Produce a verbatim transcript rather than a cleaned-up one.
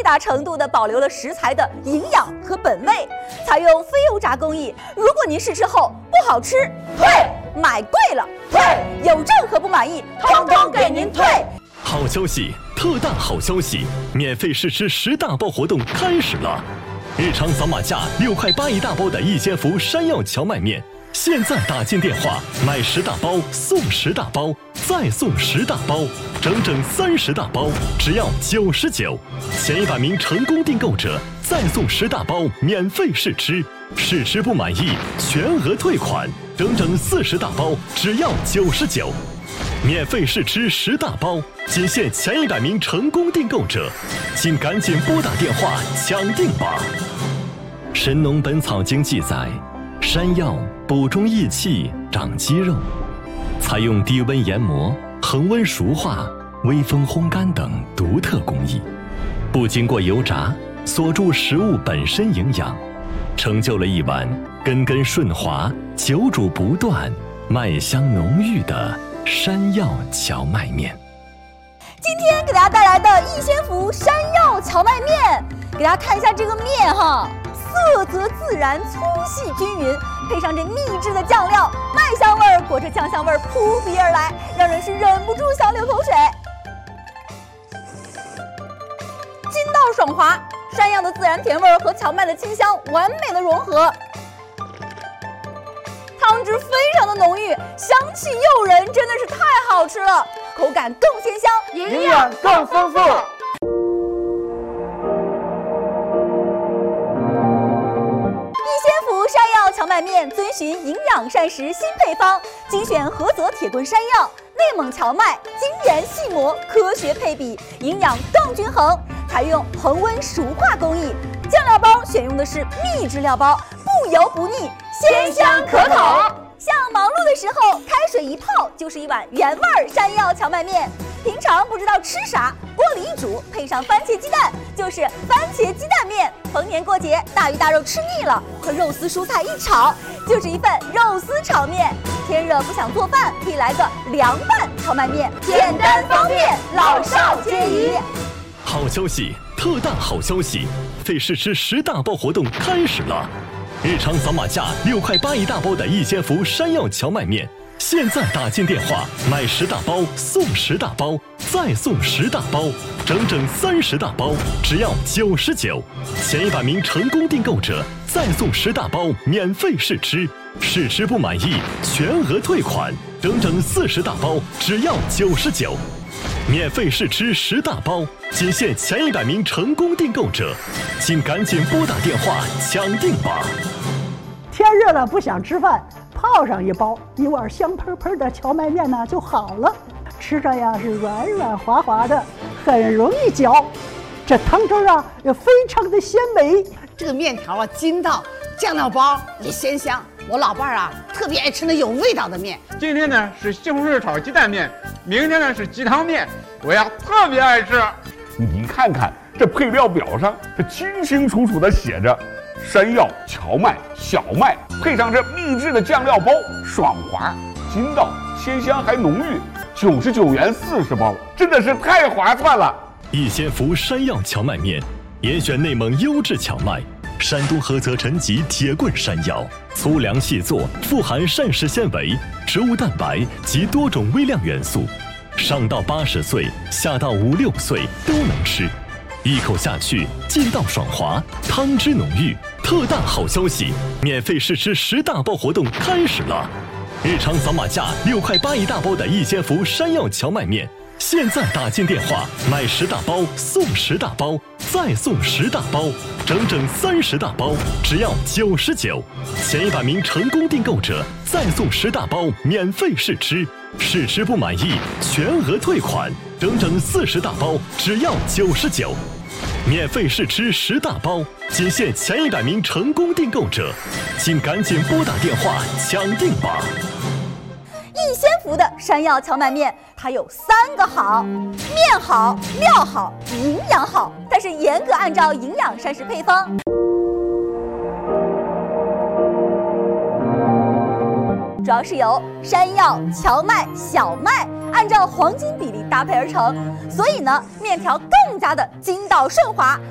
大程度地保留了食材的营养和本味，采用非油炸工艺。如果您试吃后不好吃，退；买贵了，退；有任何不满意，通通给您退。 好消息，特大好消息！免费试吃十大包活动开始了。日常扫码价六块八一大包的一千伏山药荞麦面，现在打进电话买十大包送十大包，再送十大包，整整三十大包，只要九十九。前一百名成功订购者再送十大包免费试吃，试吃不满意全额退款，整整四十大包，只要九十九。免费试吃十大包，仅限前一百名成功订购者，请赶紧拨打电话抢订吧。《神农本草经》记载，山药补中益气、长肌肉，采用低温研磨、恒温熟化、微风烘干等独特工艺，不经过油炸，锁住食物本身营养，成就了一碗根根顺滑、久煮不断、麦香浓郁的山药荞麦面。 今天给大家带来的逸仙福山药荞麦面，给大家看一下这个面哈，色泽自然，粗细均匀，配上这秘制的酱料，麦香味儿裹着酱香味儿扑鼻而来，让人是忍不住想流口水。筋道爽滑，山药的自然甜味儿和荞麦的清香完美的融合。汤汁非常的浓郁，香气诱人，真的是太好吃了，口感更鲜香， 营养更丰富。 逸仙福山药荞麦面遵循营养膳食新配方，精选菏泽铁棍山药、内蒙荞麦，精研细磨，科学配比，营养更均衡。采用恒温熟化工艺，酱料包选用的是秘制料包，不油不腻，鲜香可口。像忙碌的时候，开水一泡就是一碗原味山药荞麦面。平常不知道吃啥，锅里一煮，配上番茄鸡蛋，就是番茄鸡蛋面。逢年过节，大鱼大肉吃腻了，和肉丝蔬菜一炒，就是一份肉丝炒面。天热不想做饭，可以来个凉拌荞麦面，简单方便，老少皆宜。 好消息，特大好消息！费试吃十大包活动开始了。日常扫码价六块八一大包的逸仙福山药荞麦面，现在打进电话买十大包送十大包，再送十大包，整整三十大包，只要九十九。前一百名成功订购者再送十大包免费试吃，试吃不满意全额退款，整整四十大包，只要九十九。免费试吃十大包，仅限前一百名成功订购者，请赶紧拨打电话抢订吧。 天热了不想吃饭，泡上一包，一碗香喷喷的荞麦面呢就好了。吃着呀是软软滑滑的，很容易嚼。这汤汁啊也非常的鲜美。 这个面条啊筋道，酱料包也鲜香。我老伴儿啊特别爱吃那有味道的面。 今天呢是西红柿炒鸡蛋面，明天呢是鸡汤面，我呀特别爱吃。 你看看这配料表上，这清清楚楚的写着山药、荞麦、小麦，配上这秘制的酱料包，爽滑、筋道、鲜香还浓郁，九十九元四十包，真的是太划算了。 逸仙福山药荞麦面，严选内蒙优质荞麦，山东菏泽陈集铁棍山药，粗粮细作，富含膳食纤维、植物蛋白及多种微量元素，上到八十岁，下到五六岁都能吃。一口下去，劲道爽滑，汤汁浓郁。特大好消息，免费试吃十大包活动开始了。日常扫码价六块八一大包的逸仙福山药荞麦面，现在打进电话买十大包送十大包，再送十大包，整整三十大包，只要九十九。前一百名成功订购者再送十大包免费试吃，试吃不满意全额退款，整整四十大包，只要九十九。免费试吃十大包，仅限前一百名成功订购者，请赶紧拨打电话抢订吧。 逸仙福的山药荞麦面，它有三个好：面好、料好、营养好。它是严格按照营养膳食配方。主要是由山药、荞麦、小麦按照黄金比例搭配而成，所以呢，面条更加的筋道顺滑。